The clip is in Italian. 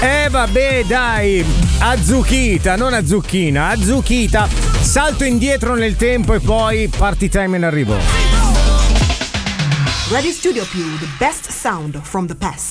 Vabbè, dai, azzuchita, non a zucchina, azzuchita. Salto indietro nel tempo e poi party time in arrivo. Radio Studio Più, the best sound from the past.